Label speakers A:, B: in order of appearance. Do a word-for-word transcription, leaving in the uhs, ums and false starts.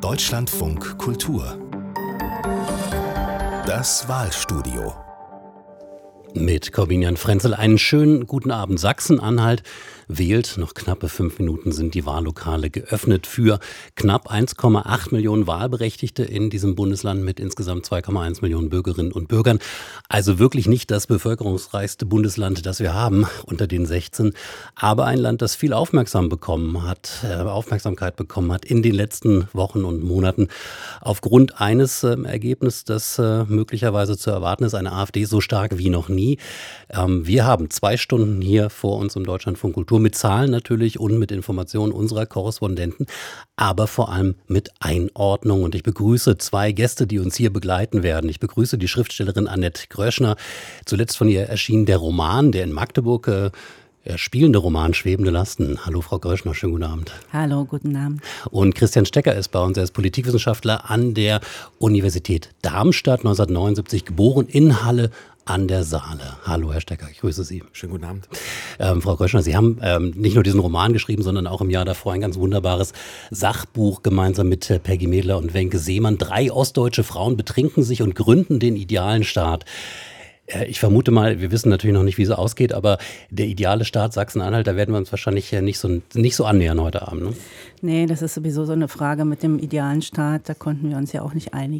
A: Deutschlandfunk Kultur. Das Wahlstudio.
B: Mit Corbinian Frenzel einen schönen guten Abend. Sachsen-Anhalt wählt. Noch knappe fünf Minuten sind die Wahllokale geöffnet für knapp eins Komma acht Millionen Wahlberechtigte in diesem Bundesland mit insgesamt zwei Komma eins Millionen Bürgerinnen und Bürgern. Also wirklich nicht das bevölkerungsreichste Bundesland, das wir haben unter den sechzehn. Aber ein Land, das viel Aufmerksam bekommen hat, äh, Aufmerksamkeit bekommen hat in den letzten Wochen und Monaten. Aufgrund eines äh, Ergebnisses, das äh, möglicherweise zu erwarten ist, eine AfD so stark wie noch nie. Ähm, wir haben zwei Stunden hier vor uns im Deutschlandfunk Kultur mit Zahlen natürlich und mit Informationen unserer Korrespondenten, aber vor allem mit Einordnung. Und ich begrüße zwei Gäste, die uns hier begleiten werden. Ich begrüße die Schriftstellerin Annette Gröschner. Zuletzt von ihr erschien der Roman, der in Magdeburg äh, Der spielende Roman Schwebende Lasten. Hallo Frau Gröschner, schönen guten Abend.
C: Hallo, guten Abend.
B: Und Christian Stecker ist bei uns, er ist Politikwissenschaftler an der Universität Darmstadt, neunzehnhundertneunundsiebzig geboren, in Halle an der Saale. Hallo Herr Stecker, ich grüße Sie.
D: Schönen guten Abend.
B: Ähm, Frau Gröschner, Sie haben ähm, nicht nur diesen Roman geschrieben, sondern auch im Jahr davor ein ganz wunderbares Sachbuch gemeinsam mit äh, Peggy Medler und Wenke Seemann. Drei ostdeutsche Frauen betrinken sich und gründen den idealen Staat. Ich vermute mal, wir wissen natürlich noch nicht, wie es ausgeht, aber der ideale Staat Sachsen-Anhalt, da werden wir uns wahrscheinlich nicht so, nicht so annähern heute Abend. Ne?
C: Nee, das ist sowieso so eine Frage mit dem idealen Staat. Da konnten wir uns ja auch nicht einig